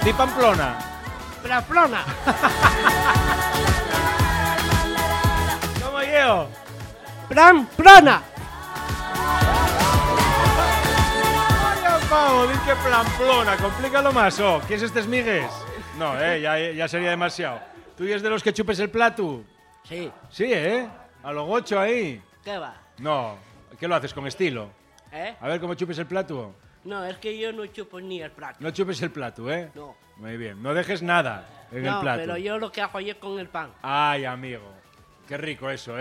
Di Pamplona. Pamplona. ¿Cómo llevo? Pamplona. Vaya pavo, di que Pamplona. Complícalo más, oh. ¿Qué es este migues? No, ya sería demasiado. ¿Tú eres de los que chupes el plato? Sí. Sí, a lo gocho ahí. ¿Qué va? No, ¿qué lo haces con estilo? ¿Eh? A ver cómo chupes el plato. No, es que yo no chupo ni el plato. No chupes el plato, No. Muy bien, no dejes nada en el plato. Pero yo lo que hago es con el pan. Ay, amigo, qué rico eso,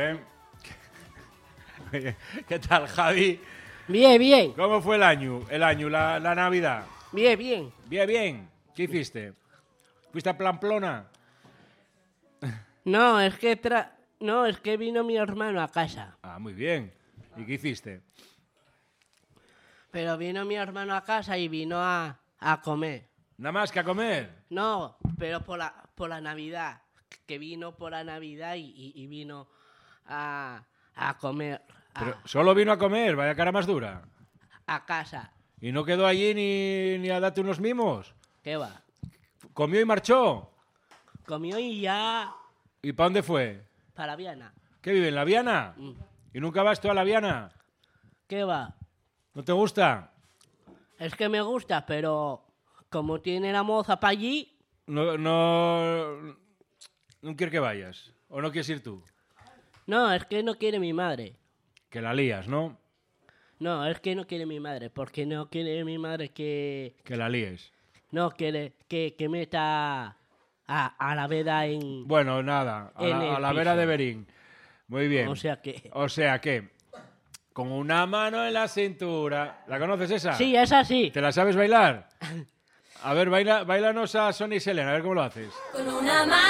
Oye, ¿qué tal, Javi? Bien, bien. ¿Cómo fue el año, la Navidad? Bien, bien. Bien, bien. ¿Qué hiciste? ¿Fuiste a Pamplona? No, es que vino mi hermano a casa. Ah, muy bien. ¿Y qué hiciste? Pero vino mi hermano a casa y vino a comer. ¿Nada más que a comer? No, pero por la Navidad. Que vino por la Navidad y vino a comer Pero solo vino a comer, vaya cara más dura. a casa. ¿Y no quedó allí ni a darte unos mimos? ¿Qué va? ¿Comió y marchó? Comió y ya ¿Y para dónde fue? para Viana. ¿Qué vive, en La Viana? ¿Y nunca vas tú a La Viana? ¿Qué va? ¿No te gusta? Es que me gusta, pero como tiene la moza para allí, No quiero que vayas. ¿O no quieres ir tú? no, es que no quiere mi madre. Que la lías, ¿no? No, es que no quiere mi madre, porque no quiere mi madre que Que la líes. no quiere que meta a la veda en... Bueno, nada, En el a la vera piso. de Berín. Muy bien. O sea que... O sea que, con una mano en la cintura... ¿La conoces esa? Sí, es así. ¿Te la sabes bailar? A ver, bailanos a Sonia y Selena, a ver cómo lo haces. Con una mano